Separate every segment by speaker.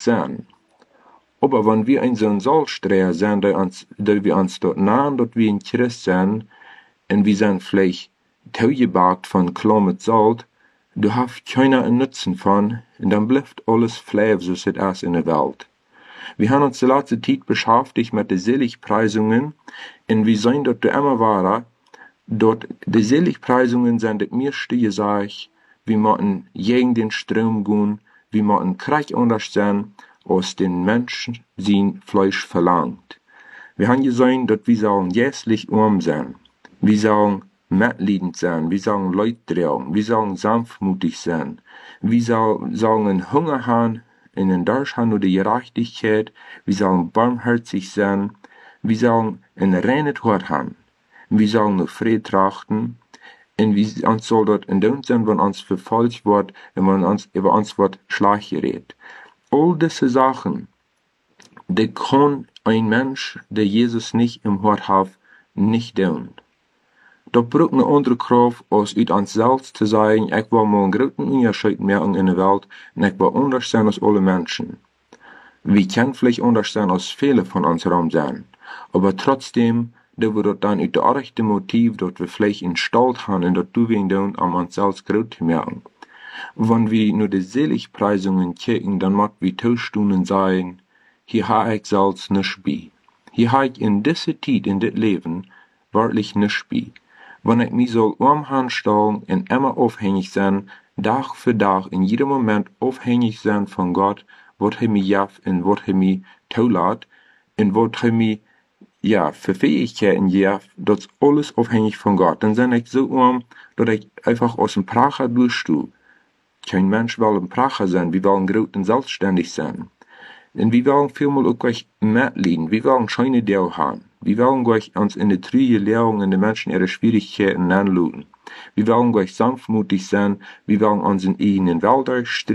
Speaker 1: sein. Aber wenn wir ein so ein Salzstreher sind, der wir uns dort nahen, dort wir in Christ sind, und wir sind vielleicht toegebakt von klar mit Salz, du hast keiner einen Nutzen von, und dann bleibt alles fleisch, so es ist in der Welt. Wir haben uns die letzte Zeit beschäftigt mit den Seligpreisungen, und wir sehen dort immer weiter, dort die Seligpreisungen sind das meiste gesagt, wir müssen gegen den Strom gehen, wir müssen Krieg unterstehen, aus den Menschen sein Fleisch verlangt. Wir haben gesehen, dass wir sollen jässlich arm sein, wir sollen mitleidend sein, wir sollen Leid tragen, wir sollen sanftmutig sein, wir sollen Hunger haben, in den Durst haben nur die Gerechtigkeit, wir sollen barmherzig sein, wir sollen ein reines Hort haben, wir sollen nach Frieden trachten, und wir uns soll dort in dem sein, wenn uns verfolgt wird, und wenn uns über uns wird schlecht geredet. All diese Sachen, die kann ein Mensch, der Jesus nicht im Hort hat, nicht tun. Da braucht eine andere Kraft, als uit uns selbst zu sagen, ich will mal einen großen Unterschied machen in der Welt, und ich will anders sein als alle Menschen. Wir können vielleicht anders sein als viele von uns herum sein, aber trotzdem, da wir dort dann uit der rechte Motiv, dort wir vielleicht in Stolz haben, und dort tun wir tun, um uns selbst groß zu machen. Wenn wir nur die Seligpreisungen kicken, dann mag wir Stunden sagen, hier habe ich selbst nicht bei. Hier habe ich in dieser Zeit, in das Leben, wirklich nicht bei. Wenn ich mich soll umhanstellen und immer aufhängig sein, Tag für Tag, in jedem Moment aufhängig sein von Gott, was er mir jaft und was er mir zulässt, und was er mir, für Fähigkeiten jaft, das ist alles aufhängig von Gott. Dann bin ich so dass ich einfach aus dem Prager durchstuhe. Kein Mensch will ein Prager sein, wir wollen groß und selbstständig sein. Und wir wollen vielmal auch gleich mitleiden, wir wollen schöne Dinge haben. Wir wollen gleich uns in der Trüge Lehrung in den Menschen ihre Schwierigkeiten anluden. Wir wollen gleich sanftmutig sein, wir wollen unseren eigenen Welt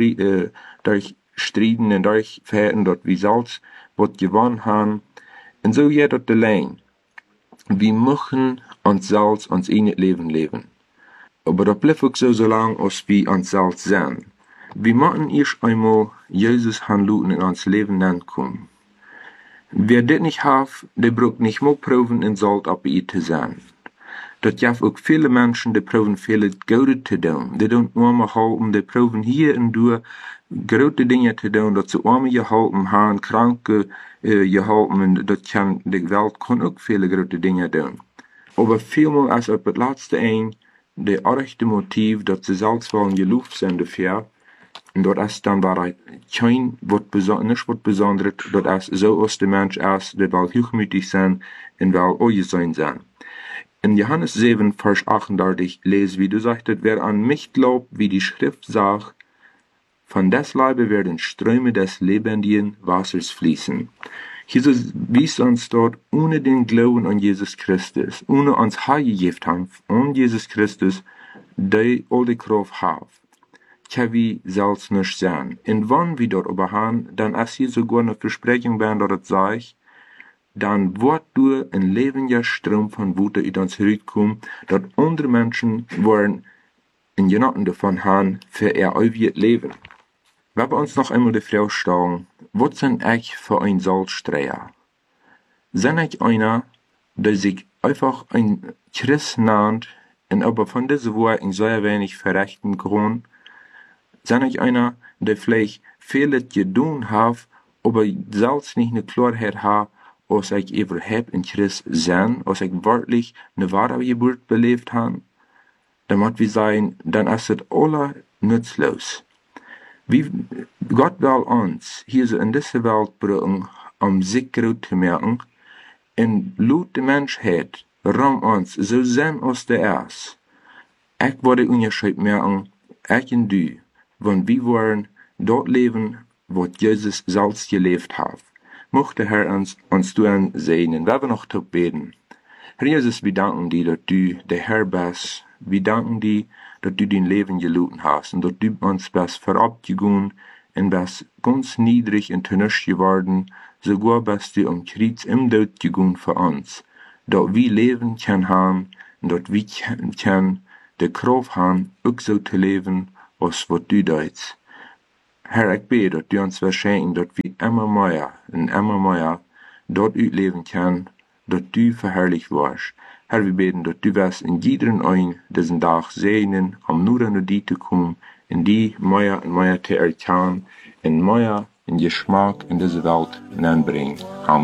Speaker 1: durchstriden und durchfährten, dort wir selbst was gewonnen haben. Und so geht das allein. Wir müssen uns selbst uns eigenes Leben leben. Aber das bleibt auch so lange, als wir uns selbst sind. Wir müssen erst einmal Jesus handluten in uns Leben kommen. Wer das nicht hat, der braucht nicht mehr proben in Salz ab ihr zu sein. Das gibt auch viele Menschen, die proben viele Gute zu tun. Die tun arme halten, die proben hier und da große Dinge zu tun, dass sie arme gehalten haben, Kranke gehalten, und die Welt kann auch viele große Dinge tun. Aber vielmehr als op het laatste een, de echte Motiv, dat ze zelfs wollen geloofd zijn dafür, und dat is dan waaruit kein wat Besonderes, dat is zo als de Mensch is, der will hochmütig sein und will ongezogen sein. In Johannes 7, Vers 38 lesen wir, du sagtest, wer an mich glaubt, wie die Schrift sagt, von des Leibe werden Ströme des lebendigen Wassers fließen. Jesus wies uns dort, ohne den Glauben an Jesus Christus, ohne uns hergegeben haben, an Jesus Christus, der all die Kraft hat, kann wir selbst nicht sein. Und wenn wir dort aber haben, dann ist hier sogar eine Versprechung, wenn dort sagt, dann wird durch ein lebendiger Strom von Wut in uns zurückkommen, dass andere Menschen wollen in Genotten davon haben, für ihr ewiges Leben. Wir haben uns noch einmal die Frage stellen, was sind ich für ein Salzstreher? Sind ich einer, der sich einfach ein Christ nennt und aber von diesen Worten sehr wenig verrichten kann? Sind ich einer, der vielleicht vieles getan hat, aber selbst nicht eine Klarheit hat, als ich überhaupt ein Christ sein, als ich wirklich eine wahre Geburt belebt habe? Dann muss wir sagen, dann ist es alle nutzlos. Gott will uns hier so in diese Welt bringen, sich groß zu machen, und laut der Menschheit rum uns so sein als der ist. Ich würde Unterschied machen, ich und du, wenn wir wollen dort leben, wo Jesus selbst gelebt hat. Möchte Herr uns tun segnen. Wir werden noch beten. Herr Jesus, wir danken dir, dass du der Herr bist. Wir danken dir, dass du dein Leben gelitten hast und dass du uns bist verabgegangen und bist ganz niedrig und tönnisch geworden, sogar bist du am Kreuz im Tod gegangen für uns, dass wir Leben können haben und dass wir können die Kraft haben, auch so zu leben, als was du deutst. Herr, ich bete, dass du uns verschenken, dass wir immer mehr dort uitleven kan, dat du verherrlicht warst. Herr, wir beten, dat du wirst in jederen ein diesen Tag segnen, om nur naar die te komen, en die mehr und mehr te erkennen, en mehr in Geschmack in diese Welt hineinbringen. Amen.